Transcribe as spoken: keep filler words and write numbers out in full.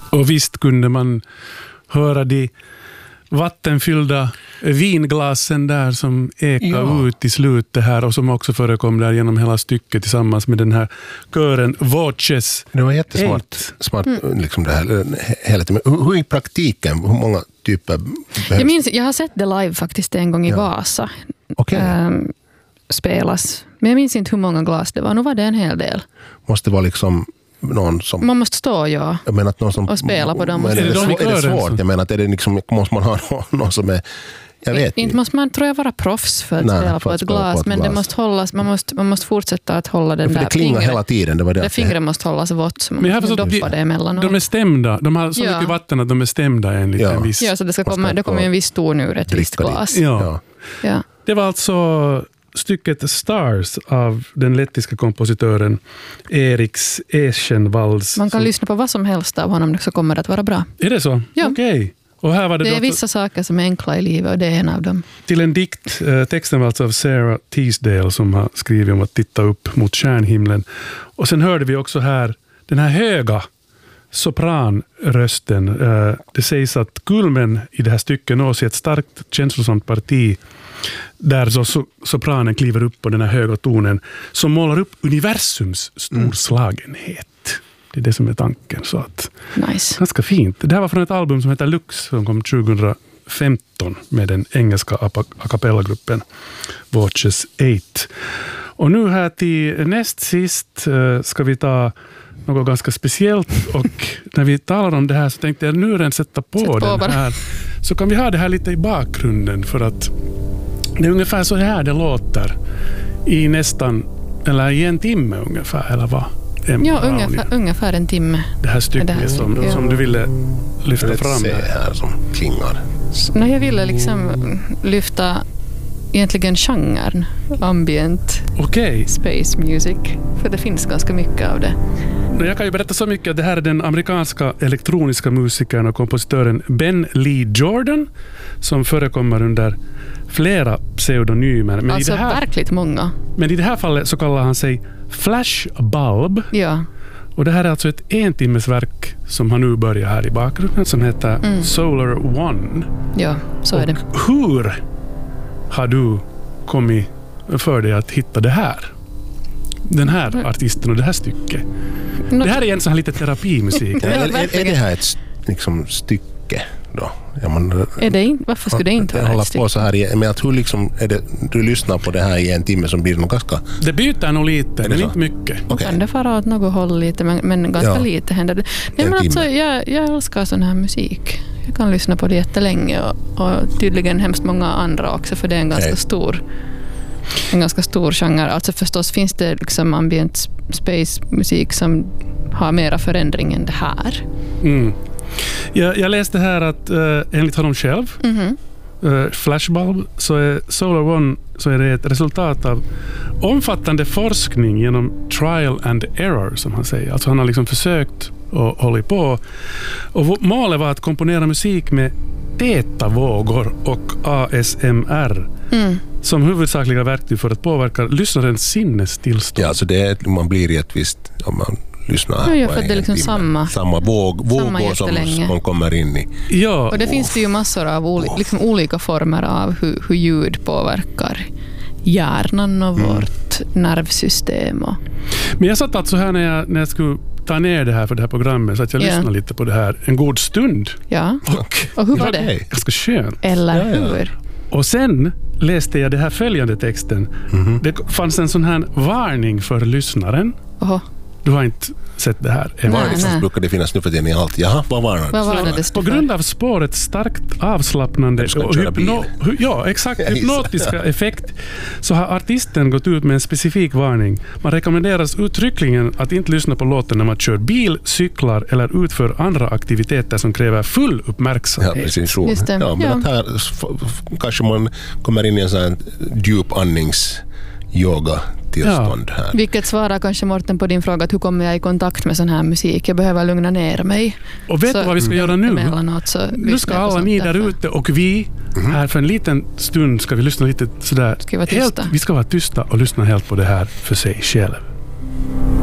Och visst kunde man höra de vattenfyllda vinglasen där som ekar ja. ut i slutet här och som också förekom där genom hela stycket tillsammans med den här kören Voces. Det var jättesmart smart, mm. liksom det här, hela tiden. Hur, hur i praktiken, hur många typer behövs? Jag minns, jag har sett det live faktiskt en gång i ja. Vasa. Okay. Ähm, spelas. Men jag minns inte hur många glas det var. Nu var det en hel del. Måste vara liksom någon som... Man måste stå, ja. Jag menar att någon som... Och spela på dem. Men är, det, de är det svårt? Jag menar att är det liksom, måste man ha någon, någon som är... Jag vet inte. Inte måste man, tror jag, vara proffs för att Nej, spela på ett glas. På ett men glas. Det måste hållas, man, måste, man måste fortsätta att hålla den ja, där det klingar fingret. Hela tiden. Det var det. Det fingret måste hållas vått. Så man men måste doppa det emellanåt. De är stämda. De har så ja. mycket vatten att de är stämda en liten ja. viss... Ja, så det, ska komma, det kommer en viss ton ur ett visst glas. Ja. Ja. Ja. Det var alltså... stycket Stars av den lettiska kompositören Eriks Eschenvalds. Man kan som... lyssna på vad som helst av honom så kommer det att vara bra. Är det så? Ja. Okej. Okay. Och här var det det är då vissa saker som är enkla i livet och det är en av dem. Till en dikt, texten var alltså av Sarah Teasdale som har skrivit om att titta upp mot stjärnhimlen. Och sen hörde vi också här den här höga sopranrösten. Det sägs att kulmen i det här stycket nås i ett starkt känslosamt parti där så sopranen kliver upp på den här höga tonen som målar upp universums storslagenhet. Det är det som är tanken. Så att, nice. Ganska fint. Det här var från ett album som heter Lux som kom tjugohundrafemton med den engelska a cappella-gruppen Voces åtta. Och nu här till näst sist ska vi ta något ganska speciellt och när vi talar om det här så tänkte jag nu redan sätta på, på den bara. här. Så kan vi ha det här lite i bakgrunden för att det är ungefär så här det låter i nästan, eller i en timme ungefär, eller vad? Emma, ja, ungefär, ungefär en timme. Det här stycket det här, som, ja. som du ville lyfta det fram. Det här som klingar. Nej, jag ville liksom lyfta egentligen genren ambient okay. space music. För det finns ganska mycket av det. Jag kan ju berätta så mycket att det här är den amerikanska elektroniska musikern och kompositören Ben Lee Jordan som förekommer under flera pseudonymer. Men alltså i det här, verkligt många. Men i det här fallet så kallar han sig Flashbulb. Ja. Och det här är alltså ett entimmesverk som har nu börjat här i bakgrunden som heter mm. Solar One. Ja, så är det. Och hur har du kommit för dig att hitta det här? Den här artisten och det här stycket. Nå- det här är en sån här lite terapimusik. Ja, är, är, är det här ett liksom, stycke då? Ja, man, är det inte? Varför skulle det inte vara hålla ett stycke? På så här, men att hur liksom, är det, du lyssnar på det här i en timme som blir nog ganska... Det byter nog lite, men så? Inte mycket. Okay. Kan det fara åt något håll lite, men, men ganska ja. lite händer det. Nej, men alltså, jag, jag älskar sån här musik. Jag kan lyssna på det jättelänge och, och tydligen hemskt många andra också, för det är en ganska hey. stor en ganska stor genre. Alltså förstås finns det liksom ambient space musik som har mera förändring än det här. Mm. Jag, jag läste här att uh, enligt honom själv mm-hmm. uh, Flashbulb så är Solar One så är det ett resultat av omfattande forskning genom trial and error som han säger. Alltså han har liksom försökt och hållit på. Och målet var att komponera musik med theta-vågor och A S M R mm. som huvudsakliga verktyg för att påverka lyssnarens sinnestillstånd. Ja, alltså det är, man blir i ett visst, om man lyssnar ja, på för det är liksom timme, samma, samma våg, vågor som man kommer in i. Ja. Och det oh. finns det ju massor av oli- liksom olika former av hur, hur ljud påverkar hjärnan och mm. vårt nervsystem. Och... Men jag satt alltså här när jag, när jag skulle ta ner det här för det här programmet så att jag yeah. lyssnade lite på det här en god stund. Ja, och, och hur var det? Ganska skönt. Eller ja, ja. hur? Och sen läste jag det här följande texten. Mm-hmm. Det fanns en sån här varning för lyssnaren. Oho. Du har inte sett det här. Nej, nej. Brukar det finnas nu för tiden i allt. Jaha, vad var det? Vad var det det på grund av spårets starkt avslappnande och hypno- ja, exakt, hypnotiska effekt så har artisten gått ut med en specifik varning. Man rekommenderas uttryckligen att inte lyssna på låten när man kör bil, cyklar eller utför andra aktiviteter som kräver full uppmärksamhet. Ja, precis. Ja, men ja. Att här kanske man kommer in i en sån här djup andnings-yoga tillstånd här. Ja. Vilket svarar kanske Morten på din fråga att hur kommer jag i kontakt med sån här musik? Jag behöver lugna ner mig. Och vet du vad vi ska göra nu? Nu ska alla ni där ute och vi mm. här för en liten stund ska vi lyssna lite sådär. Ska vi vara tysta? Helt, vi ska vara tysta och lyssna helt på det här för sig själv.